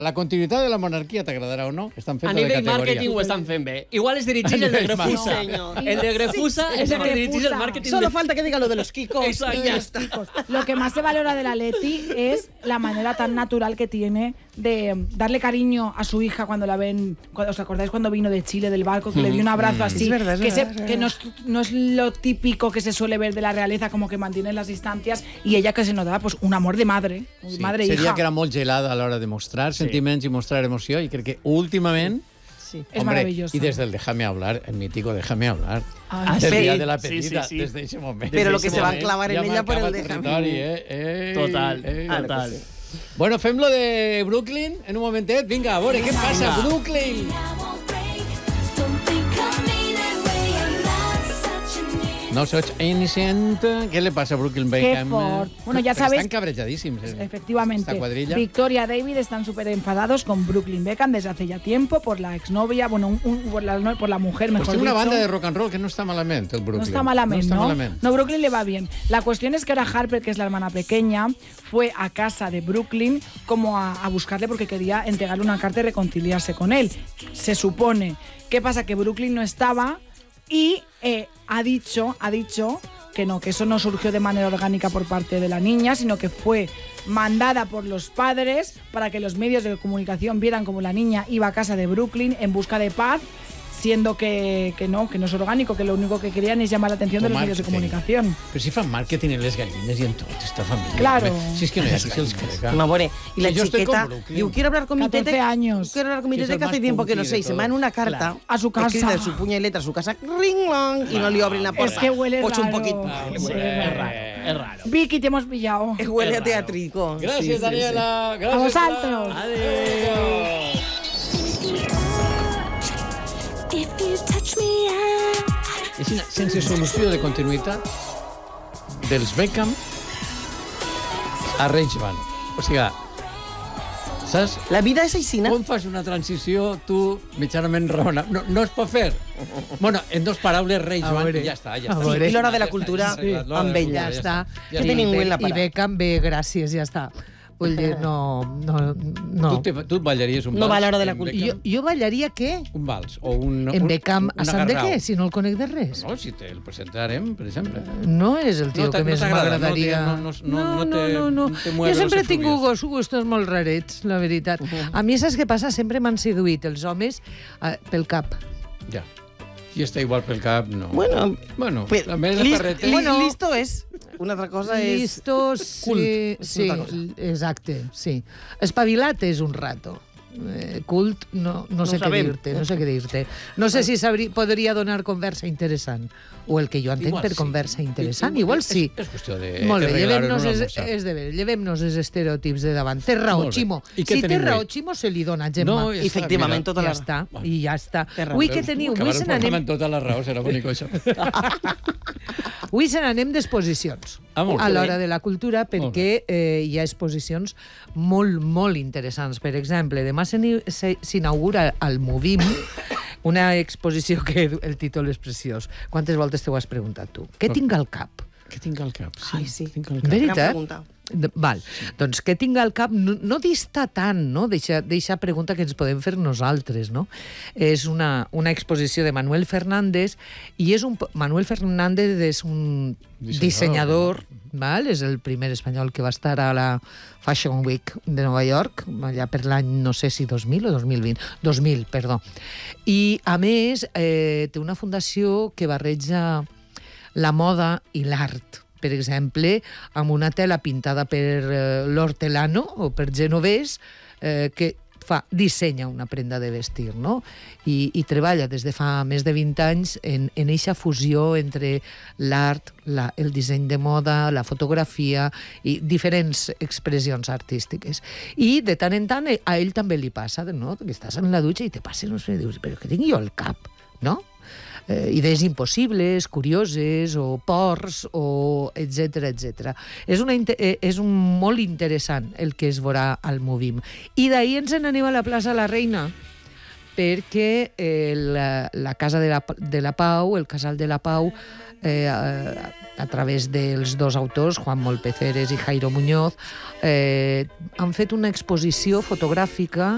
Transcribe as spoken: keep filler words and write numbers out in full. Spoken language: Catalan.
la continuïtat de la monarquia t'agradarà o no? Estan fent A de nivell categoria. màrqueting ho estan fent bé. Igual es dirigeix el de Grefusa. El de Grefusa es el que dirigeix el màrqueting. Solo falta que diga lo de los Kikos. Exacto. Ya está. Lo que más se valora de la Leti es la manera tan natural que tiene de darle cariño a su hija cuando la ven. Cuando, ¿os acordáis cuando vino de Chile, del barco, que mm. le dio un abrazo así? Es verdad, es que verdad, se, es que no, es, no es lo típico que se suele ver de la realeza, como que mantiene las distancias, y ella que se notaba pues un amor de madre, Sí. madre Seria hija. que era molt gelada a l'hora de mostrar Sí. sentiments i mostrar emoció, i crec que últimament... Sí. Es Hombre, maravilloso. y desde el Déjame hablar, el mítico Déjame hablar. Ay, Del sí. día de la Sí, petita, sí, sí. desde ese momento. Pero lo Desde que ese se va a moment clavar en Ja ella por marcava el el Déjame. territori, eh? Ei, Total, ei. total. Bueno, fem lo de Brooklyn en un momentet. Vinga, a veure, què passa, Vinga. Brooklyn? No soy innocent. ¿Qué le pasa a Brooklyn Beckham? fort. Bueno, ya Perquè sabes- Están cabreadísimos. eh, Efectivamente. Esta cuadrilla. Victoria y David están súper enfadados con Brooklyn Beckham desde hace ya tiempo por la exnovia, bueno, un, un, por, la, no, por la mujer, Pues mejor tiene una dicho. banda de rock and roll que no está malamente, el Brooklyn. No está malamente, No ¿no? está malamente. No, Brooklyn le va bien. La cuestión es que ahora Harper, que es la hermana pequeña, fue a casa de Brooklyn como a, a buscarle porque quería entregarle una carta y reconciliarse con él. Se supone. ¿Qué pasa? Que Brooklyn no estaba y eh, ha dicho, ha dicho que no, que eso no surgió de manera orgánica por parte de la niña, sino que fue mandada por los padres para que los medios de comunicación vieran como la niña iba a casa de Brooklyn en busca de paz, siendo que, que no, que no es orgánico, que lo único que querían es llamar la atención de los medios de comunicación. Pero si fan marketing en les gallines y en toda esta familia. Claro. Si es que no hay aquí se els crega. No, more. Y la Sí, yo estoy chiqueta, con Brooklyn. digo, quiero hablar con mi catorce tete. años. Quiero hablar con mi Que es tete el que hace más tiempo que no punky sé. de Y se todo. manda una carta Claro. A su casa. escrita de su puño y letra a su casa. Ring long. Y no le abren la puerta. Es que huele Pues un raro. poquito. Sí, es raro, es raro. Vicky, te hemos pillado. Eh, Huele Es a raro. teatrico. Gracias, Sí, sí, sí. Daniela. Gracias, A vosaltres. Clara. Adiós. És una sense solució de continuïtat dels Beckham a Reichman. O sigui, saps? La vida es aixina. Com fas una transició, tu, mitjanament raona? No, no es pot fer. Bueno, en dos paraules, Reichman, i ja està. Ja A està. veure. I l'hora de la Ja està, cultura ja està, l'hora de la amb ell. cultura, Ja està. Ja Que tenim I, en la I parada. Beckham bé, gràcies, ja està. Vull dir, no... no, no. Tu, te, tu et ballaries un No vals? va a l'hora de la en cultura. Beckham? Jo, jo ballaria què? Un vals o un... En un- Beckham, a un sant de agarrau. què? Si no el conec de res. No, si te el presentarem, per exemple. No és el tio No t'ha- que més no t'agrada, m'agradaria. no, no, no, no te- no, no. no te mueve Jo sempre los he tingut efluvios. gust- gustos molt rarets, la veritat. A mi, saps què passa? Sempre m'han seduït els homes eh, pel cap. Ja. Si està igual pel cap, no. Bueno, Bueno, pues, també la lis- carretera... li- Bueno. listo es. Una altra cosa és... Listos, Cult, sí, és sí, una altra cosa. exacte, sí. Espavilat és un rato. Eh, cult, no, no, No sé què sabem. dir-te, no sé què dir-te. No sé si sabri, podria donar conversa interessant, o el que jo entenc Igual per sí. conversa interessant, I- igual és- sí. És qüestió de... Molt bé, de arreglar-ho en llevem-nos un els, almorzar. és de veres, llevem-nos els estereotips de davant. Té raó, Molt bé. Ximo. I què Si té tenim raó, avui? Ximo, se li dona, Gemma. No, ja està, Efectivament, mira. tota ja la... està, i ja està. Té raó. Avui què Veus? teniu? Acabar Avui el se programa n'anem amb tota la raó, serà bonic això. Avui se n'anem d'exposicions Ah, molt a bé. l'hora de la cultura perquè eh, hi ha exposicions molt, molt interessants. Per exemple, demà se ni- se- s'inaugura al Movim una exposició que el títol és preciós. Quantes voltes t'ho has preguntat tu? Què tinc al cap? Què tinc al cap? Sí, Ai, sí. què tinc al cap? Veritat? Gran pregunta. De- Val. Doncs què tinc al cap no, no dista tant, no? Deixa, deixa pregunta que ens podem fer nosaltres, no? És una, una exposició de Manuel Fernández i és un... Manuel Fernández és un Dissenyador. dissenyador, val? És el primer espanyol que va estar a la Fashion Week de Nova York, allà per l'any, no sé si dos mil o dos mil vint. dos mil, perdó. I, a més, eh, té una fundació que barreja la moda i l'art. Per exemple, amb una tela pintada per eh, l'Hortelano o per Genovès, eh, que fa, dissenya una prenda de vestir, no? I, i treballa des de fa més de vint anys en, en eixa fusió entre l'art, la, el disseny de moda, la fotografia i diferents expressions artístiques. I de tant en tant a ell també li passa, no? Que estàs en la dutxa i te passes, no sé, dius, però què tinc jo al cap, no? Eh, idees impossibles, curioses, o ports, o etcètera, etcètera. És, una, inte- eh, és un molt interessant el que es veurà al Movim. I d'ahir ens n'anem a la plaça La Reina, perquè eh, la, la Casa de la, de la Pau, el Casal de la Pau, eh, a, a través dels dos autors, Juan Molpeceres i Jairo Muñoz, eh, han fet una exposició fotogràfica